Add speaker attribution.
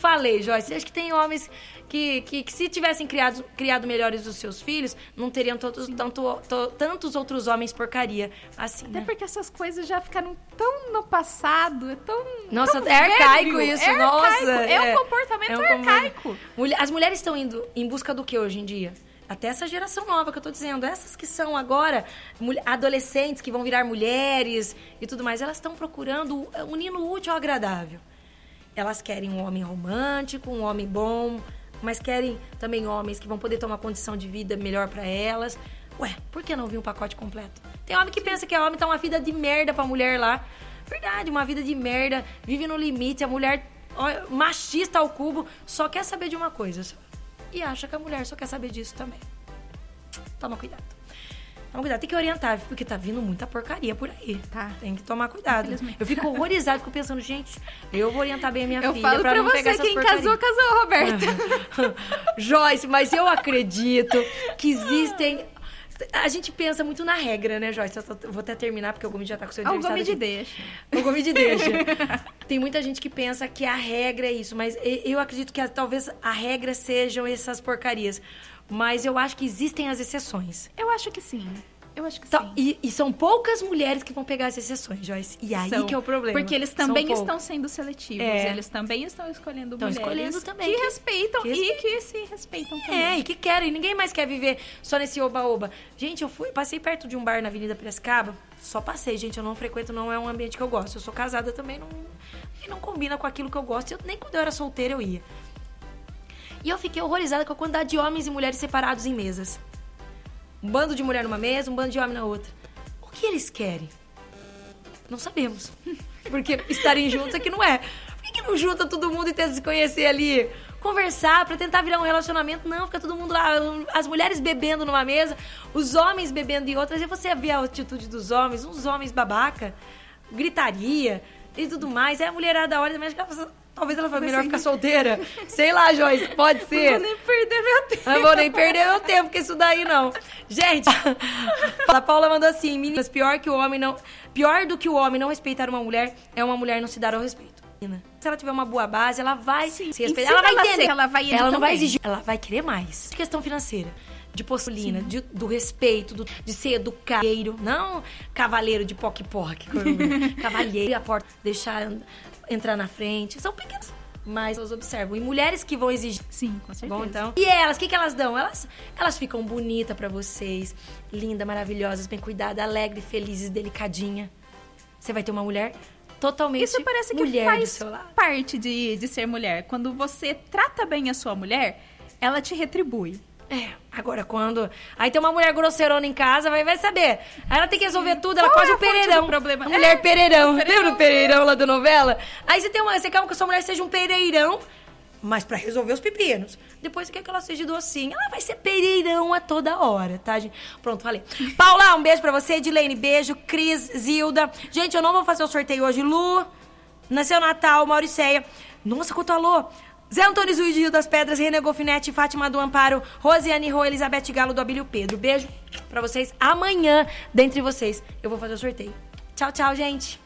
Speaker 1: falei, Joyce, acho que tem homens que se tivessem criado melhores os seus filhos, não teriam tantos outros homens porcaria assim,
Speaker 2: Até
Speaker 1: né?
Speaker 2: porque essas coisas já ficaram tão no passado,
Speaker 1: Nossa,
Speaker 2: tão
Speaker 1: é arcaico
Speaker 2: velho,
Speaker 1: isso,
Speaker 2: é
Speaker 1: nossa.
Speaker 2: arcaico, é um comportamento arcaico.
Speaker 1: As mulheres estão indo em busca do que hoje em dia? Até essa geração nova que eu tô dizendo, essas que são agora adolescentes que vão virar mulheres e tudo mais, elas estão procurando unir o útil ao agradável. Elas querem um homem romântico, um homem bom, mas querem também homens que vão poder ter uma condição de vida melhor pra elas. Ué, por que não vir um pacote completo? Tem homem que pensa que é homem, tá uma vida de merda pra mulher lá. Verdade, uma vida de merda, vive no limite, a mulher machista ao cubo, só quer saber de uma coisa só. E acha que a mulher só quer saber disso também. Toma cuidado. Tem que orientar, porque tá vindo muita porcaria por aí.
Speaker 2: Tá.
Speaker 1: Tem que tomar cuidado. Eu fico horrorizada, fico pensando, gente, eu vou orientar bem a minha
Speaker 2: eu
Speaker 1: filha
Speaker 2: falo
Speaker 1: pra não
Speaker 2: você,
Speaker 1: pegar essas
Speaker 2: quem
Speaker 1: porcarias.
Speaker 2: casou, Roberta.
Speaker 1: Joyce, mas eu acredito que existem... A gente pensa muito na regra, né, Joyce? Eu vou até terminar, porque o Gomes já tá com o seu entrevistado
Speaker 2: O Gomes
Speaker 1: aqui.
Speaker 2: deixa.
Speaker 1: O Gomes deixa. Tem muita gente que pensa que a regra é isso, mas eu acredito que talvez a regra sejam essas porcarias. Mas eu acho que existem as exceções.
Speaker 2: Eu acho que sim.
Speaker 1: Então, e são poucas mulheres que vão pegar as exceções, Joyce. E aí que é o problema.
Speaker 2: Porque eles também estão sendo seletivos. Eles também estão escolhendo mulheres
Speaker 1: escolhendo também,
Speaker 2: que respeitam e que se respeitam também.
Speaker 1: E que querem. Ninguém mais quer viver só nesse oba-oba. Gente, passei perto de um bar na Avenida Piracicaba. Só passei, gente. Eu não frequento, não é um ambiente que eu gosto. Eu sou casada também, não combina com aquilo que eu gosto. Nem quando eu era solteira eu ia. E eu fiquei horrorizada com a quantidade de homens e mulheres separados em mesas. Um bando de mulher numa mesa, um bando de homem na outra. O que eles querem? Não sabemos. Porque estarem juntos aqui não é. Por que não junta todo mundo e tenta se conhecer ali? Conversar pra tentar virar um relacionamento? Não, fica todo mundo lá. As mulheres bebendo numa mesa, os homens bebendo em outras. E você vê a atitude dos homens, uns homens babaca, gritaria e tudo mais. Aí a mulherada olha também, acho que talvez ela fale, melhor ficar solteira. Sei lá, Joyce, pode ser.
Speaker 2: Não vou nem perder meu tempo.
Speaker 1: Não vou nem perder meu tempo, porque isso daí não. Gente, a Paula mandou assim, meninas, pior do que o homem não respeitar uma mulher é uma mulher não se dar ao respeito. Se ela tiver uma boa base, ela vai se respeitar. Ela vai entender. Ela não vai exigir, ela vai querer mais. Questão financeira. De posturina, do respeito, de ser educadeiro. Não cavaleiro de poc-poc. Cavalheiro, a porta, deixar entrar na frente. São pequenas, mas elas observam. E mulheres que vão exigir.
Speaker 2: Sim, com certeza.
Speaker 1: Bom, então. E elas, o que elas dão? Elas ficam bonitas pra vocês. Linda, maravilhosas, bem cuidadas, alegre, felizes, delicadinha. Você vai ter uma mulher totalmente
Speaker 2: isso parece que
Speaker 1: mulher
Speaker 2: faz
Speaker 1: do seu lado.
Speaker 2: parte de ser mulher. Quando você trata bem a sua mulher, ela te retribui.
Speaker 1: Agora quando... Aí tem uma mulher grosseirona em casa, vai saber. Aí ela tem que resolver tudo, ela quase
Speaker 2: é
Speaker 1: o pereirão.
Speaker 2: Problema?
Speaker 1: A mulher pereirão. Lembra o pereirão lá da novela? Aí você quer que a sua mulher seja um pereirão, mas pra resolver os pepinos. Depois você quer que ela seja docinha. Ela vai ser pereirão a toda hora, tá, gente? Pronto, falei. Paula, um beijo pra você. Edilene, beijo. Cris, Zilda. Gente, eu não vou fazer o sorteio hoje. Lu, nasceu Natal, Mauriceia. Nossa, quanto alô. Zé Antônio Zuí de Rio das Pedras, Renê Golfinete, Fátima do Amparo, Rosiane Rô, Elizabeth Galo do Abílio Pedro. Beijo pra vocês. Amanhã, dentre vocês, eu vou fazer o sorteio. Tchau, tchau, gente.